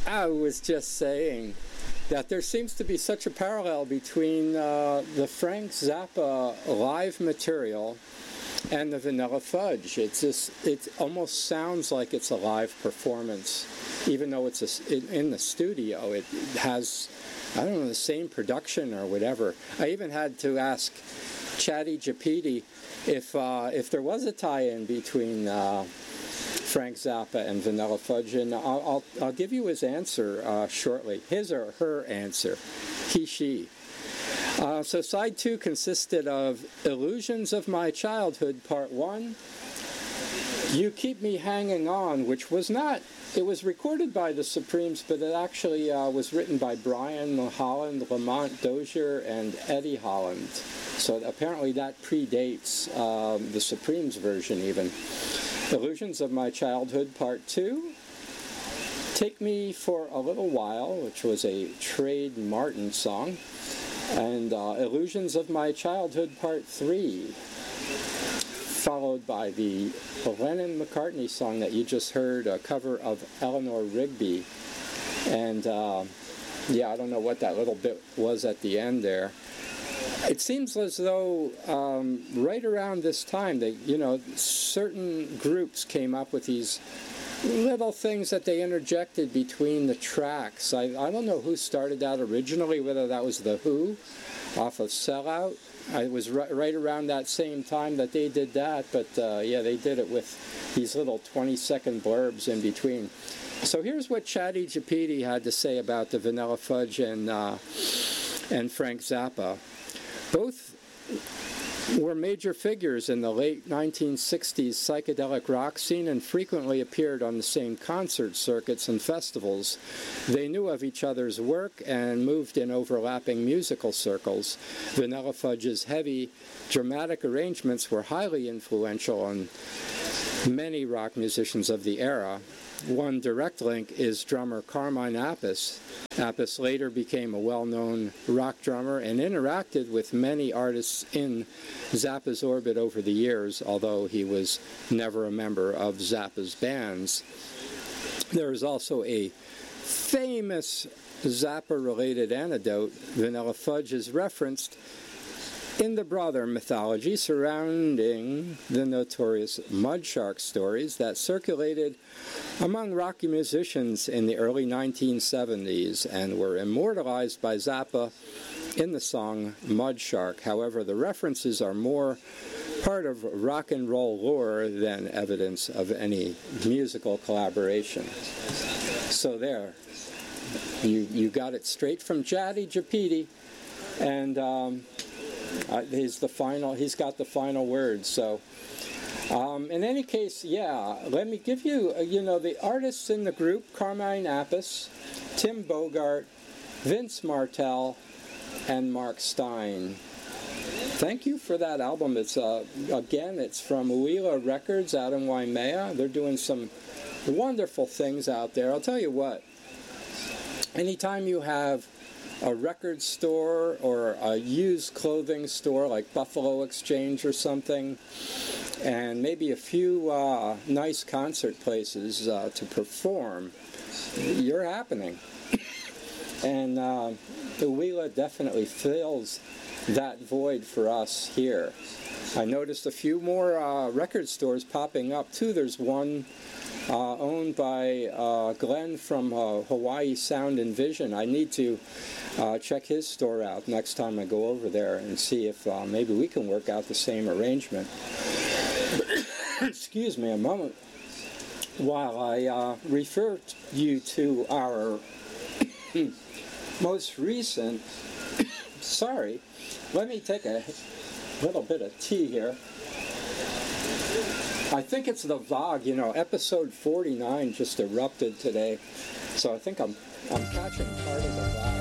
I was just saying that there seems to be such a parallel between the Frank Zappa live material and the Vanilla Fudge. It almost sounds like it's a live performance, even though it's in the studio. It has, I don't know, the same production or whatever. I even had to ask Chatty Japiti if there was a tie-in between Frank Zappa and Vanilla Fudge, and I'll give you his answer shortly. His or her answer. He, she. So side 2 consisted of Illusions of My Childhood, Part 1. You Keep Me Hanging On, which was not, it was recorded by the Supremes, but it actually was written by Brian Mulholland, Lamont Dozier, and Eddie Holland. So apparently that predates the Supremes version even. Illusions of My Childhood, Part 2. Take Me for a Little While, which was a Trade Martin song. And Illusions of My Childhood, Part 3. Followed by the Lennon-McCartney song that you just heard, a cover of Eleanor Rigby. And yeah, I don't know what that little bit was at the end there. It seems as though right around this time that, you know, certain groups came up with these little things that they interjected between the tracks. I don't know who started that originally, whether that was The Who off of Sellout. It was right around that same time that they did that, but yeah, they did it with these little 20-second blurbs in between. So here's what Chatty Japiti had to say about the Vanilla Fudge and Frank Zappa. Both were major figures in the late 1960s psychedelic rock scene and frequently appeared on the same concert circuits and festivals. They knew of each other's work and moved in overlapping musical circles. Vanilla Fudge's heavy, dramatic arrangements were highly influential on many rock musicians of the era. One direct link is drummer Carmine Appice. Appice later became a well-known rock drummer and interacted with many artists in Zappa's orbit over the years, although he was never a member of Zappa's bands. There is also a famous Zappa-related anecdote. Vanilla Fudge is referenced in the broader mythology surrounding the notorious Mudshark stories that circulated among rock musicians in the early 1970s and were immortalized by Zappa in the song Mudshark. However, the references are more part of rock and roll lore than evidence of any musical collaboration. So there, you got it straight from Chatty Japiti, and he's got the final word. So in any case, yeah, let me give you, the artists in the group: Carmine Appice, Tim Bogart, Vince Martell, and Mark Stein. Thank you for that album. It's again, it's from Uila Records out in Waimea. They're doing some wonderful things out there. I'll tell you what, anytime you have a record store or a used clothing store like Buffalo Exchange or something, and maybe a few nice concert places to perform, you're happening. And the Wheeler definitely fills that void for us here. I noticed a few more record stores popping up too. There's one owned by Glenn from Hawaii Sound and Vision. I need to check his store out next time I go over there and see if maybe we can work out the same arrangement. Excuse me a moment while I refer you to our most recent, sorry, let me take a little bit of tea here. I think it's the VOG, episode 49 just erupted today, so I think I'm catching part of the VOG.